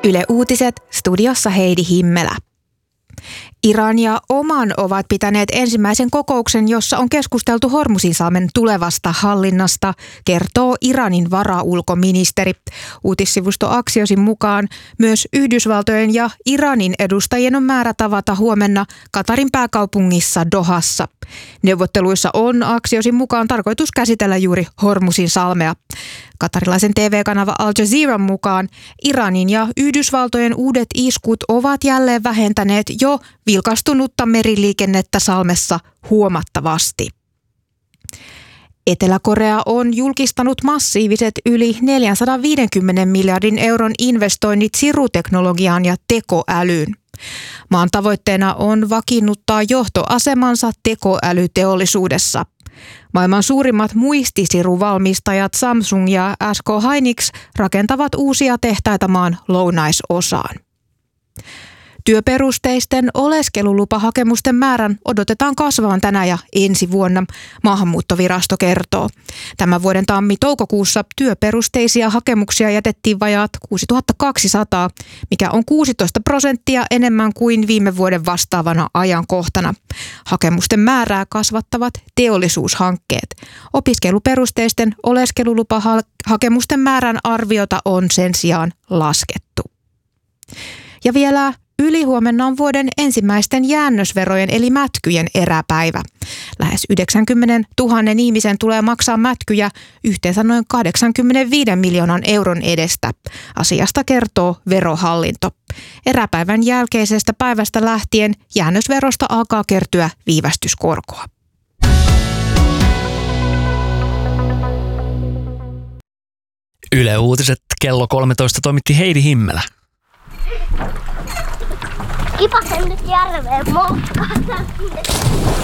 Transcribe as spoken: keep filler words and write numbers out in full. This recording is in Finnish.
Yle Uutiset, studiossa Heidi Himmelä. Iran ja Oman ovat pitäneet ensimmäisen kokouksen, jossa on keskusteltu Hormuzinsalmen tulevasta hallinnasta, kertoo Iranin varaulkoministeri. Uutissivusto Axioosin mukaan myös Yhdysvaltojen ja Iranin edustajien on määrä tavata huomenna Katarin pääkaupungissa Dohassa. Neuvotteluissa on Axioosin mukaan tarkoitus käsitellä juuri Hormuzinsalmea. Katarilaisen T V-kanava Al Jazeeran mukaan Iranin ja Yhdysvaltojen uudet iskut ovat jälleen vähentäneet jo vilkastunutta meriliikennettä salmessa huomattavasti. Etelä-Korea on julkistanut massiiviset yli neljäsataaviisikymmentä miljardin euron investoinnit siruteknologiaan ja tekoälyyn. Maan tavoitteena on vakiinnuttaa johtoasemansa tekoälyteollisuudessa. Maailman suurimmat muistisiruvalmistajat Samsung ja S K Hynix rakentavat uusia tehtaita maan lounaisosaan. Työperusteisten oleskelulupahakemusten määrän odotetaan kasvavan tänä ja ensi vuonna, Maahanmuuttovirasto kertoo. Tämän vuoden tammi-toukokuussa työperusteisia hakemuksia jätettiin vajaat kuusituhattakaksisataa, mikä on kuusitoista prosenttia enemmän kuin viime vuoden vastaavana ajankohtana. Hakemusten määrää kasvattavat teollisuushankkeet. Opiskeluperusteisten oleskelulupahakemusten määrän arviota on sen sijaan laskettu. Ja vielä ylihuomenna on vuoden ensimmäisten jäännösverojen eli mätkyjen eräpäivä. Lähes yhdeksänkymmentätuhatta ihmisen tulee maksaa mätkyjä yhteensä noin kahdeksankymmentäviisi miljoonan euron edestä. Asiasta kertoo Verohallinto. Eräpäivän jälkeisestä päivästä lähtien jäännösverosta alkaa kertyä viivästyskorkoa. Yle Uutiset kello kolmetoista toimitti Heidi Himmelä. Kipasen nyt järveen moukkaan.